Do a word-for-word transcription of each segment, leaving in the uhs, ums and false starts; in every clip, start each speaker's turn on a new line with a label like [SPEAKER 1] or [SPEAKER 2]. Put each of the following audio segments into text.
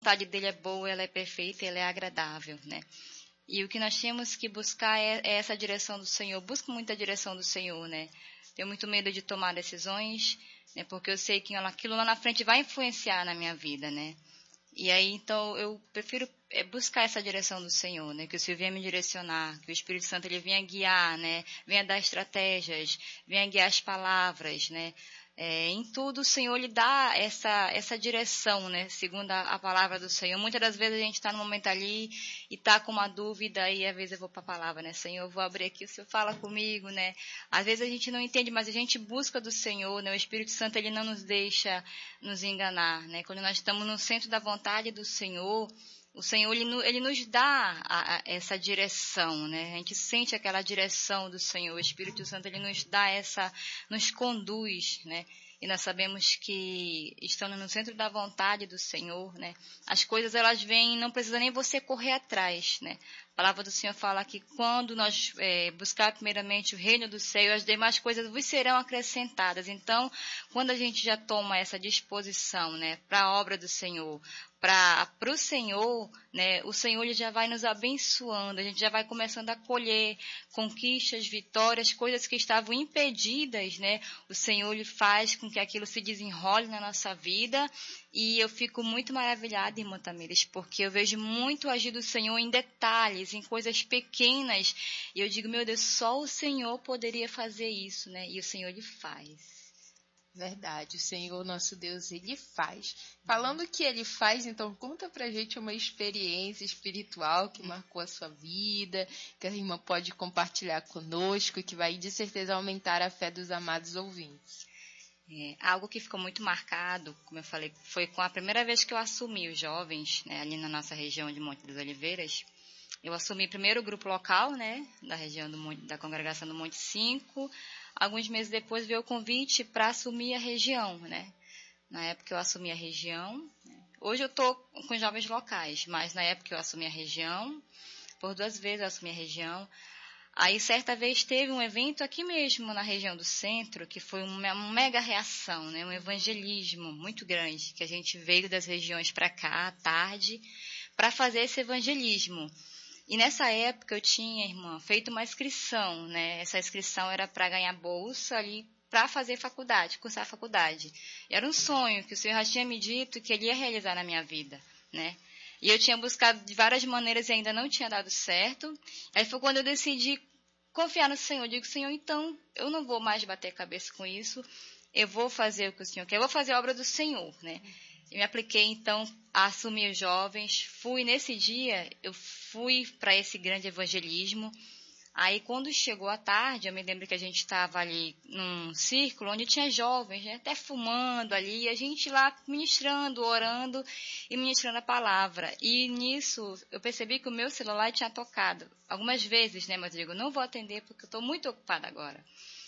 [SPEAKER 1] vontade dele é boa, ela é perfeita, ela é agradável, né? E o que nós temos que buscar é, é essa direção do Senhor. Busco muito a direção do Senhor, né? Tenho muito medo de tomar decisões, né? Porque eu sei que aquilo lá na frente vai influenciar na minha vida, né? E aí, então, eu prefiro buscar essa direção do Senhor, né? Que o Senhor venha me direcionar, que o Espírito Santo ele venha guiar, né? Venha dar estratégias, venha guiar as palavras, né? É, em tudo o Senhor lhe dá essa, essa direção, né? Segundo a, a palavra do Senhor. Muitas das vezes a gente está no momento ali e está com uma dúvida e às vezes eu vou para a palavra, né? Senhor, eu vou abrir aqui, o Senhor fala comigo, né? Às vezes a gente não entende, mas a gente busca do Senhor, né? O Espírito Santo ele não nos deixa nos enganar, né? Quando nós estamos no centro da vontade do Senhor, o Senhor, ele, ele nos dá a, a, essa direção, né? A gente sente aquela direção do Senhor. O Espírito Santo, ele nos dá essa, nos conduz, né? E nós sabemos que, estando no centro da vontade do Senhor, né? As coisas, elas vêm, não precisa nem você correr atrás, né? A palavra do Senhor fala que quando nós é, buscar primeiramente o reino do céu, as demais coisas vos serão acrescentadas. Então, quando a gente já toma essa disposição, né? Para a obra do Senhor, para o Senhor, né, o Senhor ele já vai nos abençoando, a gente já vai começando a colher conquistas, vitórias, coisas que estavam impedidas, né, o Senhor ele faz com que aquilo se desenrole na nossa vida, e eu fico muito maravilhada, irmã Tamires, porque eu vejo muito agir do Senhor em detalhes, em coisas pequenas, e eu digo, meu Deus, só o Senhor poderia fazer isso, né, e o Senhor ele faz.
[SPEAKER 2] Verdade, o Senhor nosso Deus, Ele faz. Falando que Ele faz, então conta pra gente uma experiência espiritual que marcou a sua vida, que a irmã pode compartilhar conosco, que vai de certeza aumentar a fé dos amados ouvintes.
[SPEAKER 1] É, algo que ficou muito marcado, como eu falei, foi com a primeira vez que eu assumi os jovens, né, ali na nossa região de Monte das Oliveiras. Eu assumi primeiro o grupo local, né, da região do Monte, da congregação do Monte cinco. Alguns meses depois veio o convite para assumir a região, né? Na época eu assumi a região. Né? Hoje eu estou com jovens locais, mas na época eu assumi a região. Por duas vezes eu assumi a região. Aí certa vez teve um evento aqui mesmo na região do centro, que foi uma mega reação, né? Um evangelismo muito grande, que a gente veio das regiões para cá à tarde para fazer esse evangelismo. E nessa época eu tinha, irmã, feito uma inscrição, né? Essa inscrição era para ganhar bolsa ali para fazer faculdade, cursar faculdade. Era um sonho que o Senhor já tinha me dito que Ele ia realizar na minha vida, né? E eu tinha buscado de várias maneiras e ainda não tinha dado certo. Aí foi quando eu decidi confiar no Senhor. Eu digo, Senhor, então eu não vou mais bater a cabeça com isso. Eu vou fazer o que o Senhor quer. Eu vou fazer a obra do Senhor, né? Eu me apliquei, então, a assumir os jovens. Fui, nesse dia, eu fui para esse grande evangelismo. Aí, quando chegou a tarde, eu me lembro que a gente estava ali num círculo onde tinha jovens, né, até fumando ali, e a gente lá ministrando, orando e ministrando a palavra. E nisso, eu percebi que o meu celular tinha tocado algumas vezes, né, mas eu digo, não vou atender porque eu estou muito ocupada agora.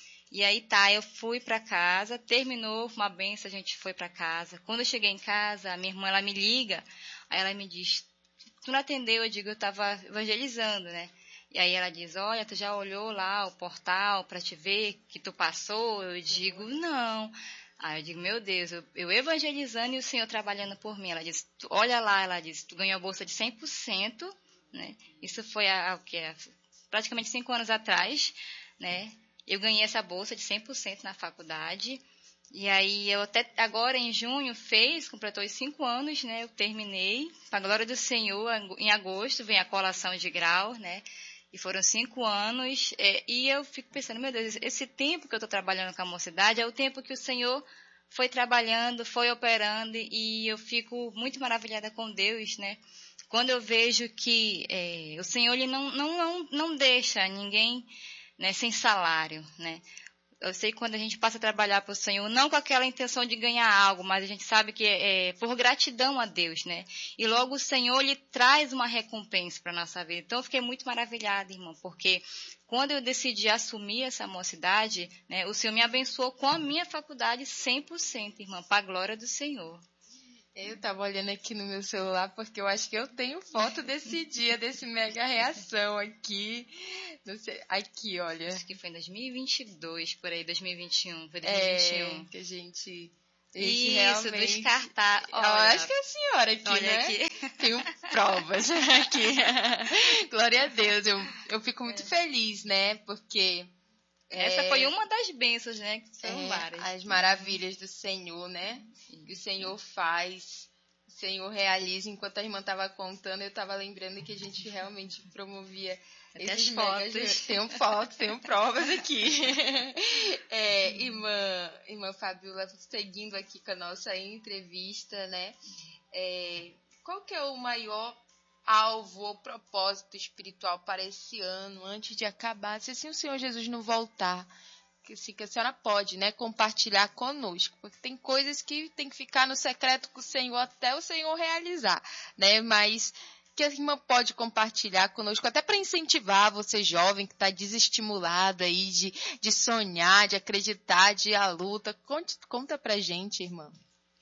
[SPEAKER 1] E aí tá, eu fui para casa, terminou uma benção, a gente foi para casa. Quando eu cheguei em casa, a minha irmã, ela me liga, aí ela me diz, tu não atendeu? Eu digo, eu estava evangelizando, né? E aí ela diz, olha, tu já olhou lá o portal para te ver que tu passou? Eu digo, não. Aí eu digo, meu Deus, eu, eu evangelizando e o Senhor trabalhando por mim. Ela diz, olha lá, ela diz, tu ganhou a bolsa de cem por cento, né? Isso foi há, o que, praticamente cinco anos atrás, né? Eu ganhei essa bolsa de cem por cento na faculdade. E aí, eu até agora, em junho, fez, completou os cinco anos, né? Eu terminei. Para a glória do Senhor, em agosto, vem a colação de grau, né? E foram cinco anos. É, e eu fico pensando, meu Deus, esse tempo que eu estou trabalhando com a mocidade é o tempo que o Senhor foi trabalhando, foi operando. E eu fico muito maravilhada com Deus, né? Quando eu vejo que é, o Senhor ele não, não, não, não deixa ninguém... Né, sem salário, né? Eu sei que quando a gente passa a trabalhar para o Senhor, não com aquela intenção de ganhar algo, mas a gente sabe que é, é por gratidão a Deus, né? E logo o Senhor, Ele traz uma recompensa para a nossa vida. Então eu fiquei muito maravilhada, irmão, porque quando eu decidi assumir essa mocidade, né, o Senhor me abençoou com a minha faculdade cem por cento, irmã, para a glória do Senhor.
[SPEAKER 2] Eu estava olhando aqui no meu celular porque eu acho que eu tenho foto desse dia, desse mega reação aqui. Não sei, aqui, olha.
[SPEAKER 1] Acho que foi em dois mil e vinte e dois, por aí, dois mil e vinte e um. Foi dois mil e vinte e um.
[SPEAKER 2] É, que a gente Esse
[SPEAKER 1] Isso,
[SPEAKER 2] realmente...
[SPEAKER 1] descartar.
[SPEAKER 2] Eu
[SPEAKER 1] Olha,
[SPEAKER 2] acho que é a senhora aqui,
[SPEAKER 1] olha
[SPEAKER 2] né?
[SPEAKER 1] aqui.
[SPEAKER 2] Tenho provas aqui. Glória a Deus. Eu, eu fico muito
[SPEAKER 1] É.
[SPEAKER 2] feliz, né? Porque...
[SPEAKER 1] Essa
[SPEAKER 2] é,
[SPEAKER 1] foi uma das bênçãos, né? Que foram
[SPEAKER 2] é,
[SPEAKER 1] várias.
[SPEAKER 2] as maravilhas do Senhor, né?
[SPEAKER 1] Sim.
[SPEAKER 2] Que o Senhor faz, o Senhor realiza. Enquanto a irmã estava contando, eu estava lembrando que a gente realmente promovia
[SPEAKER 1] Até
[SPEAKER 2] esses
[SPEAKER 1] as
[SPEAKER 2] megas...
[SPEAKER 1] fotos.
[SPEAKER 2] Tenho fotos, tenho provas aqui. É, irmã, irmã Fabiola, seguindo aqui com a nossa entrevista, né? É, qual que é o maior alvo ou propósito espiritual para esse ano, antes de acabar? Se assim o Senhor Jesus não voltar, que, assim, que a senhora pode, né, compartilhar conosco, porque tem coisas que tem que ficar no secreto com o Senhor até o Senhor realizar, né? Mas que a irmã pode compartilhar conosco, até para incentivar você jovem que está desestimulado aí de, de sonhar, de acreditar, de ir à luta. Conte, conta pra gente, irmã.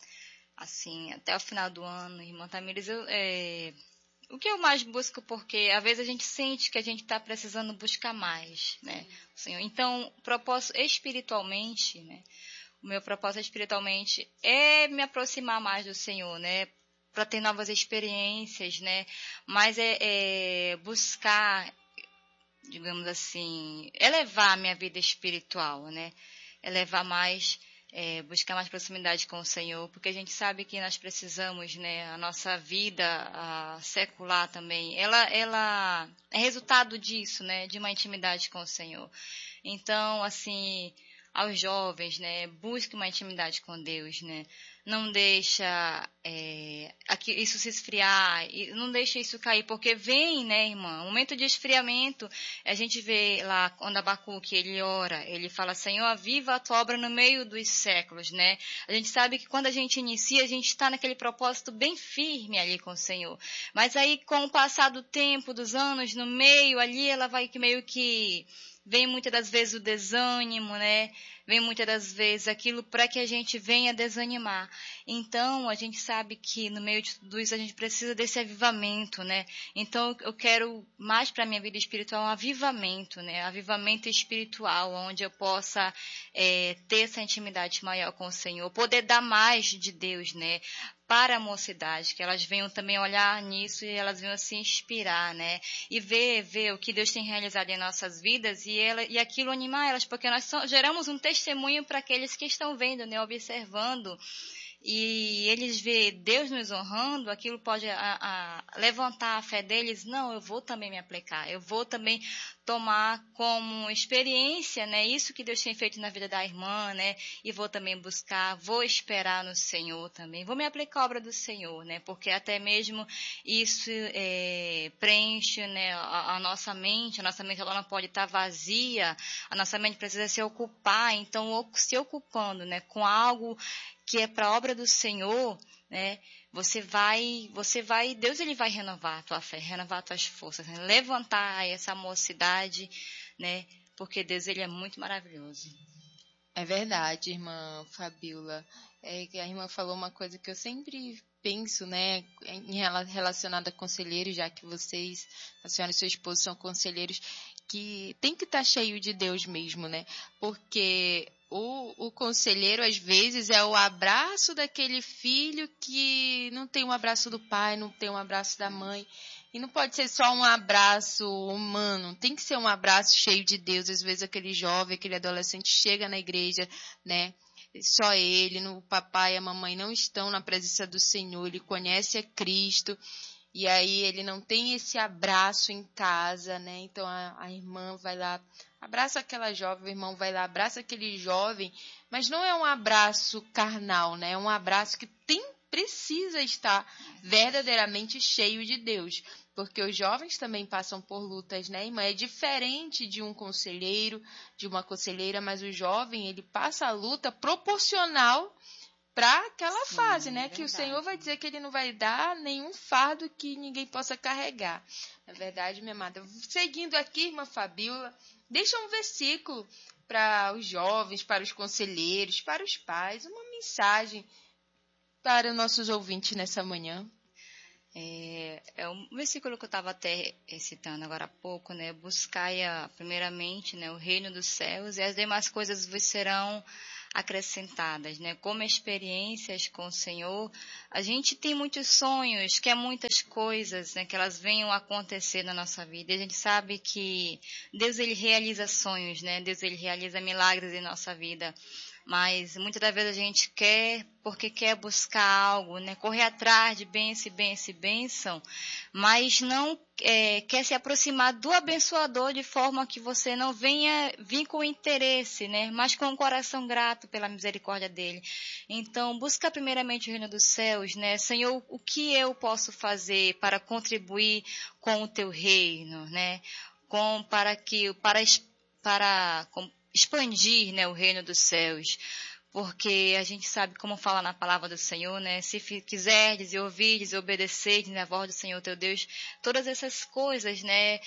[SPEAKER 1] Assim, até o final do ano, irmã Tamires, eu, é, o que eu mais busco, porque às vezes a gente sente que a gente está precisando buscar mais, né, Senhor. Então, propósito espiritualmente, né, o meu propósito espiritualmente é me aproximar mais do Senhor, né, para ter novas experiências, né, mas é, é buscar, digamos assim, elevar a minha vida espiritual, né, elevar mais, é, buscar mais proximidade com o Senhor, porque a gente sabe que nós precisamos, né, a nossa vida a secular também, ela, ela é resultado disso, né, de uma intimidade com o Senhor. Então, assim, aos jovens, né, busque uma intimidade com Deus, né, não deixa é, aqui, isso se esfriar, não deixa isso cair, porque vem, né, irmã, um momento de esfriamento. A gente vê lá, quando Abacuque, ele ora, ele fala, Senhor, aviva a tua obra no meio dos séculos, né? A gente sabe que quando a gente inicia, a gente está naquele propósito bem firme ali com o Senhor. Mas aí, com o passar do tempo, dos anos, no meio ali, ela vai meio que... Vem muitas das vezes o desânimo, né? Vem muitas das vezes aquilo para que a gente venha desanimar. Então, a gente sabe que no meio de tudo isso a gente precisa desse avivamento, né? Então, eu quero mais para a minha vida espiritual um avivamento, né? Avivamento espiritual, onde eu possa é, ter essa intimidade maior com o Senhor, poder dar mais de Deus, né? Para a mocidade, que elas venham também olhar nisso e elas venham se inspirar, né? E ver, ver o que Deus tem realizado em nossas vidas e, ela, e aquilo animar elas, porque nós so, geramos um testemunho para aqueles que estão vendo, né? Observando. E eles vê Deus nos honrando, aquilo pode a, a, levantar a fé deles. Não, eu vou também me aplicar, eu vou também tomar como experiência, né, isso que Deus tem feito na vida da irmã, né, e vou também buscar, vou esperar no Senhor também, vou me aplicar a obra do Senhor, né, porque até mesmo isso é, preenche, né, a, a nossa mente, a nossa mente ela não pode estar vazia, a nossa mente precisa se ocupar, então se ocupando, né, com algo que é para a obra do Senhor, né, você vai, você vai, Deus ele vai renovar a tua fé, renovar as tuas forças, né, levantar essa mocidade, né, porque Deus ele é muito maravilhoso.
[SPEAKER 2] É verdade, irmã Fabiola. É que a irmã falou uma coisa que eu sempre penso, né, em relacionada a conselheiros, já que vocês, a senhora e seu esposo são conselheiros, que tem que estar cheio de Deus mesmo, né, porque o, o conselheiro, às vezes, é o abraço daquele filho que não tem um abraço do pai, não tem um abraço da mãe. E não pode ser só um abraço humano, tem que ser um abraço cheio de Deus. Às vezes aquele jovem, aquele adolescente chega na igreja, né? Só ele, o papai e a mamãe não estão na presença do Senhor, ele conhece a Cristo. E aí ele não tem esse abraço em casa, né? Então a, a irmã vai lá, abraça aquela jovem, o irmão vai lá, abraça aquele jovem, mas não é um abraço carnal, né? É um abraço que tem, precisa estar verdadeiramente cheio de Deus. Porque os jovens também passam por lutas, né, irmã? É diferente de um conselheiro, de uma conselheira, mas o jovem, ele passa a luta proporcional para aquela
[SPEAKER 1] Sim,
[SPEAKER 2] fase, né?
[SPEAKER 1] é
[SPEAKER 2] Que o Senhor vai dizer que ele não vai dar nenhum fardo que ninguém possa carregar. Na verdade, minha amada, seguindo aqui, irmã Fabiola, deixa um versículo para os jovens, para os conselheiros, para os pais, uma mensagem para os nossos ouvintes nessa manhã.
[SPEAKER 1] É, é é, o versículo que eu estava até citando agora há pouco, né? Buscai a, primeiramente, né, o reino dos céus e as demais coisas vos serão acrescentadas, né? Como experiências com o Senhor, a gente tem muitos sonhos, quer muitas coisas, né? Que elas venham a acontecer na nossa vida. E a gente sabe que Deus, ele realiza sonhos, né? Deus, ele realiza milagres em nossa vida. Mas muitas das vezes a gente quer, porque quer buscar algo, né? Correr atrás de bênção, bênção, bênção, mas não é, quer se aproximar do abençoador de forma que você não venha vir com interesse, né? Mas com um coração grato pela misericórdia dele. Então, busca primeiramente o reino dos céus, né? Senhor, o que eu posso fazer para contribuir com o teu reino, né? Com, para que, para, para, com, expandir, né, o reino dos céus, porque a gente sabe como fala na palavra do Senhor, né, se quiserdes e ouvirdes e obedecerdes na voz do Senhor teu Deus, todas essas coisas, né,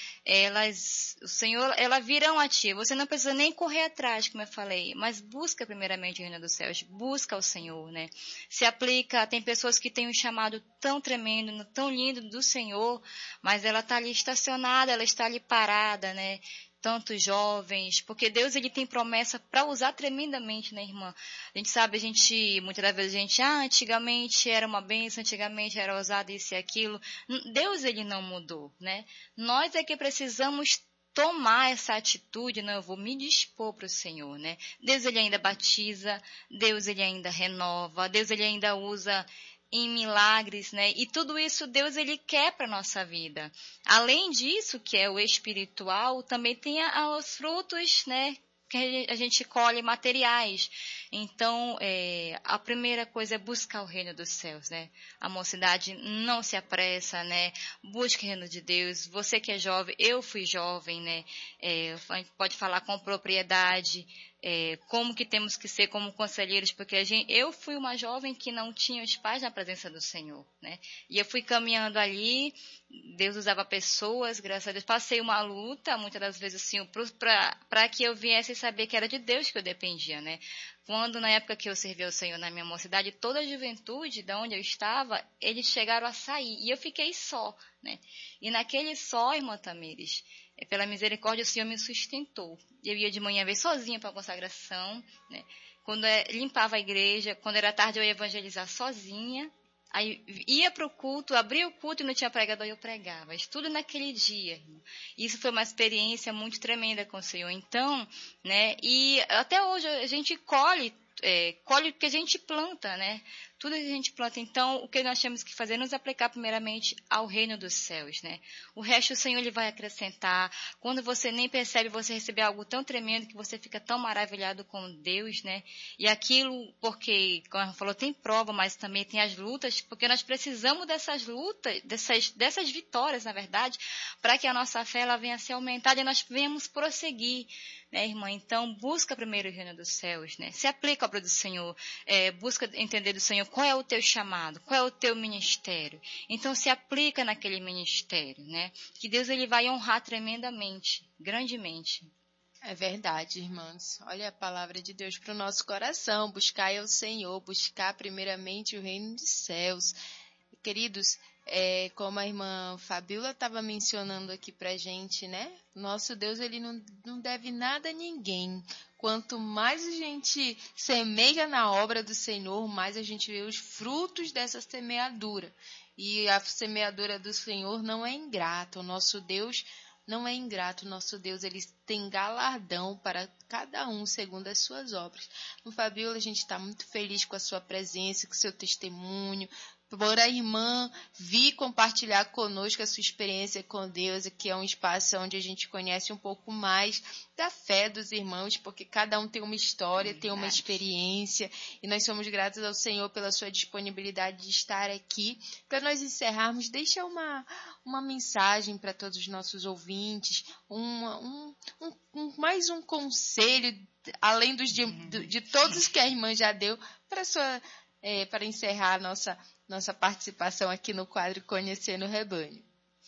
[SPEAKER 1] elas, o Senhor, elas virão a ti, você não precisa nem correr atrás, como eu falei, mas busca primeiramente o reino dos céus, busca o Senhor, né, se aplica, tem pessoas que têm um chamado tão tremendo, tão lindo do Senhor, mas ela está ali estacionada, ela está ali parada, né, tantos jovens, porque Deus, ele tem promessa para usar tremendamente, né, irmã? A gente sabe, a gente, muitas das vezes a gente, ah, antigamente era uma bênção, antigamente era ousado isso e aquilo. Deus, ele não mudou, né? Nós é que precisamos tomar essa atitude, não, eu vou me dispor para o Senhor, né? Deus, ele ainda batiza, Deus, ele ainda renova, Deus, ele ainda usa em milagres, né? E tudo isso Deus, ele quer para nossa vida. Além disso, que é o espiritual, também tem a, os frutos, né? Que a gente colhe materiais. Então, é, a primeira coisa é buscar o reino dos céus, né? A mocidade não se apressa, né? Busque o reino de Deus. Você que é jovem, eu fui jovem, né? É, a gente pode falar com propriedade, é, como que temos que ser como conselheiros, porque a gente, eu fui uma jovem que não tinha os pais na presença do Senhor, né? E eu fui caminhando ali, Deus usava pessoas, graças a Deus. Passei uma luta, muitas das vezes, assim, para que eu viesse saber que era de Deus que eu dependia, né? Quando, na época que eu servi ao Senhor na minha mocidade, toda a juventude, de onde eu estava, eles chegaram a sair. E eu fiquei só, né? E naquele só, irmã Tamires, pela misericórdia, o Senhor me sustentou. Eu ia de manhã ver sozinha para a consagração, né? Quando eu limpava a igreja, quando era tarde eu ia evangelizar sozinha. Aí ia para o culto, abria o culto e não tinha pregador, eu pregava. Isso tudo naquele dia. Irmão. Isso foi uma experiência muito tremenda com o Senhor. Então, né? E até hoje a gente colhe, é, colhe porque a gente planta, né? Tudo que a gente planta. Então, o que nós temos que fazer é nos aplicar primeiramente ao reino dos céus, né? O resto o Senhor, ele vai acrescentar. Quando você nem percebe, você receber algo tão tremendo que você fica tão maravilhado com Deus, né? E aquilo, porque, como ela falou, tem prova, mas também tem as lutas, porque nós precisamos dessas lutas, dessas, dessas vitórias, na verdade, para que a nossa fé ela venha a ser aumentada e nós venhamos prosseguir, né, irmã? Então, busca primeiro o reino dos céus, né? Se aplica a obra do Senhor, é, busca entender do Senhor qual é o teu chamado, qual é o teu ministério. Então, se aplica naquele ministério, né? Que Deus, ele vai honrar tremendamente, grandemente.
[SPEAKER 2] É verdade, irmãos. Olha a palavra de Deus para o nosso coração. Buscar ao Senhor, buscar primeiramente o reino dos céus. Queridos, é, como a irmã Fabíola estava mencionando aqui para a gente, né? Nosso Deus, ele não, não deve nada a ninguém. Quanto mais a gente semeia na obra do Senhor, mais a gente vê os frutos dessa semeadura. E a semeadura do Senhor não é ingrata. O nosso Deus não é ingrato. O nosso Deus, ele tem galardão para cada um segundo as suas obras. No Fabíola, a gente está muito feliz com a sua presença, com o seu testemunho, por a irmã vir compartilhar conosco a sua experiência com Deus, que é um espaço onde a gente conhece um pouco mais da fé dos irmãos, porque cada um tem uma história, tem uma experiência, e nós somos gratos ao Senhor pela sua disponibilidade de estar aqui. Para nós encerrarmos, deixa uma, uma mensagem para todos os nossos ouvintes, uma, um, um, um, mais um conselho, além dos de, de todos que a irmã já deu, para, sua, é, para encerrar a nossa nossa participação aqui no quadro Conhecendo o Rebanho.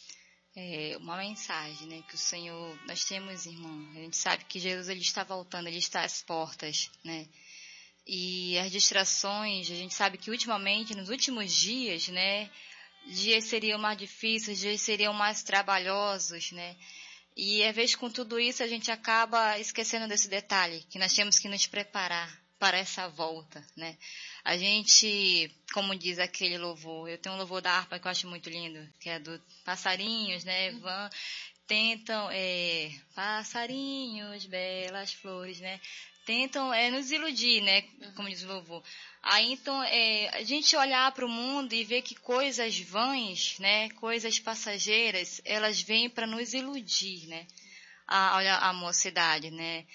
[SPEAKER 1] É uma mensagem, né, que o Senhor, nós temos, irmão, a gente sabe que Jesus, ele está voltando, ele está às portas, né, e as distrações, a gente sabe que ultimamente, nos últimos dias, né, dias seriam mais difíceis, dias seriam mais trabalhosos, né? E às vezes com tudo isso a gente acaba esquecendo desse detalhe, que nós temos que nos preparar para essa volta, né? A gente, como diz aquele louvor, eu tenho um louvor da harpa que eu acho muito lindo, que é do passarinhos, né? Vão, tentam, é, passarinhos, belas flores, né? Tentam é, nos iludir, né? Como diz o louvor. Aí, então, é, a gente olhar para o mundo e ver que coisas vãs, né? Coisas passageiras, elas vêm para nos iludir, né? A, olha a mocidade, né?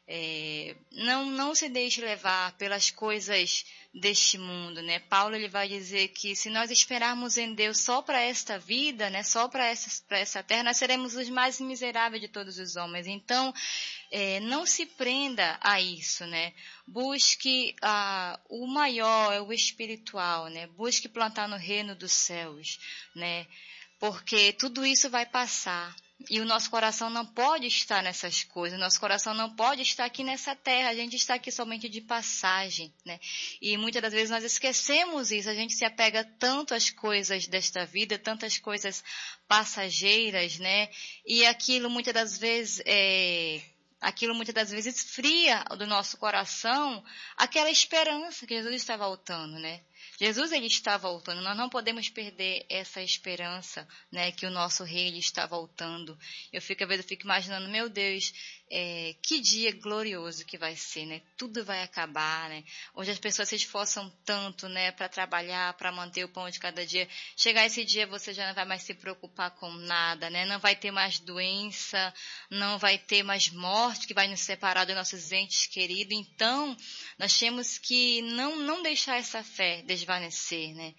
[SPEAKER 1] É, não, não se deixe levar pelas coisas deste mundo, né? Paulo ele vai dizer que se nós esperarmos em Deus só para esta vida, né? Só para essa, para essa terra, nós seremos os mais miseráveis de todos os homens. Então, é, não se prenda a isso, né? Busque ah, o maior, é o espiritual, né? Busque plantar no reino dos céus, né? Porque tudo isso vai passar. E o nosso coração não pode estar nessas coisas, o nosso coração não pode estar aqui nessa terra, a gente está aqui somente de passagem, né? E muitas das vezes nós esquecemos isso, a gente se apega tanto às coisas desta vida, tantas coisas passageiras, né? E aquilo muitas das vezes é... Aquilo muitas das vezes esfria do nosso coração aquela esperança que Jesus está voltando, né? Jesus ele está voltando, nós não podemos perder essa esperança, né, que o nosso rei ele está voltando. Eu fico, às vezes eu fico imaginando, meu Deus, é, que dia glorioso que vai ser, né? Tudo vai acabar, né? Hoje as pessoas se esforçam tanto, né, para trabalhar, para manter o pão de cada dia. Chegar esse dia você já não vai mais se preocupar com nada, né? Não vai ter mais doença, não vai ter mais morte que vai nos separar dos nossos entes queridos. Então, nós temos que não, não deixar essa fé desvanecer, né?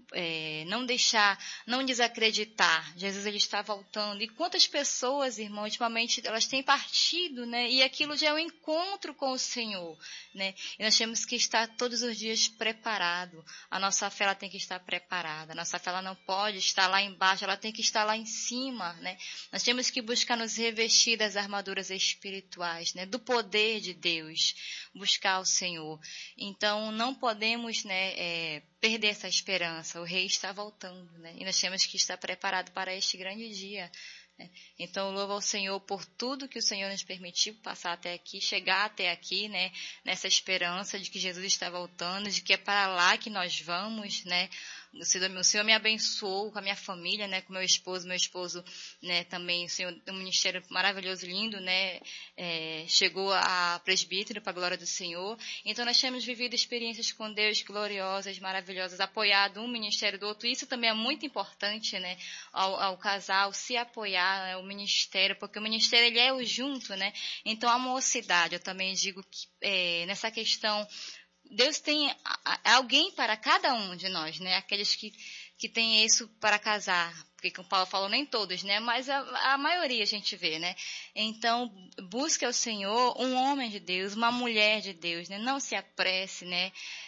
[SPEAKER 1] É, não deixar, não desacreditar. Jesus ele está voltando. E quantas pessoas, irmão, ultimamente elas têm partido, né? E aquilo já é um encontro com o Senhor, né? E nós temos que estar todos os dias preparado. A nossa fé ela tem que estar preparada. A nossa fé ela não pode estar lá embaixo, ela tem que estar lá em cima, né? Nós temos que buscar nos revestir das armaduras espirituais, né? Do poder de Deus, buscar o Senhor. Então não podemos, né? É, perder essa esperança, o rei está voltando, né? E nós temos que estar preparados para este grande dia, né? Então, louvo ao Senhor por tudo que o Senhor nos permitiu passar até aqui, chegar até aqui, né? Nessa esperança de que Jesus está voltando, de que é para lá que nós vamos, né? O Senhor, o Senhor me abençoou com a minha família, né? Com meu esposo, meu esposo, né? Também, o Senhor, um ministério maravilhoso, lindo, né? É, chegou a presbítero para a glória do Senhor. Então, nós temos vivido experiências com Deus gloriosas, maravilhosas, apoiado um ministério do outro. Isso também é muito importante, né? Ao, ao casal se apoiar, né? O ministério, porque o ministério, ele é o junto, né? Então, a mocidade, eu também digo que é, nessa questão... Deus tem alguém para cada um de nós, né? Aqueles que, que têm isso para casar. Porque, como o Paulo falou, nem todos, né? Mas a, a maioria a gente vê, né? Então, busque ao Senhor um homem de Deus, uma mulher de Deus, né? Não se apresse, né?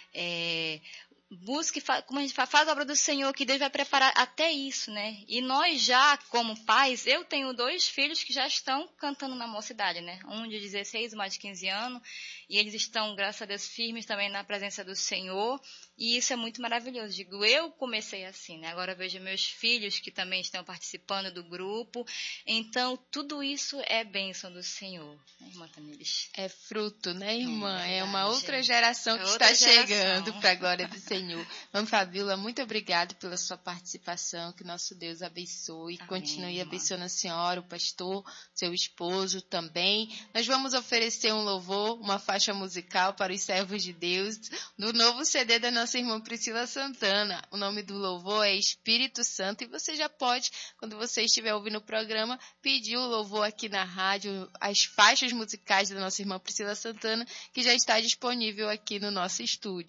[SPEAKER 1] É... Busque, como a gente fala, faz a obra do Senhor, que Deus vai preparar até isso, né? E nós já, como pais, eu tenho dois filhos que já estão cantando na mocidade, né? Um de dezesseis, um mais de quinze anos, e eles estão, graças a Deus, firmes também na presença do Senhor, e isso é muito maravilhoso. Digo, eu comecei assim, né? Agora eu vejo meus filhos que também estão participando do grupo, então tudo isso é bênção do Senhor, né, irmã Tamires?
[SPEAKER 2] É fruto, né, irmã? É,
[SPEAKER 1] é
[SPEAKER 2] uma outra
[SPEAKER 1] gente.
[SPEAKER 2] geração
[SPEAKER 1] é
[SPEAKER 2] que
[SPEAKER 1] outra
[SPEAKER 2] está
[SPEAKER 1] geração.
[SPEAKER 2] chegando para a glória do Senhor. Irmã Fabíola, muito obrigada pela sua participação, que nosso Deus abençoe,
[SPEAKER 1] Amém,
[SPEAKER 2] continue
[SPEAKER 1] irmã.
[SPEAKER 2] abençoando a senhora, o pastor, seu esposo também. Nós vamos oferecer um louvor, uma faixa musical para os servos de Deus, do novo C D da nossa irmã Priscila Santana. O nome do louvor é Espírito Santo, e você já pode, quando você estiver ouvindo o programa, pedir o louvor aqui na rádio, as faixas musicais da nossa irmã Priscila Santana, que já está disponível aqui no nosso estúdio.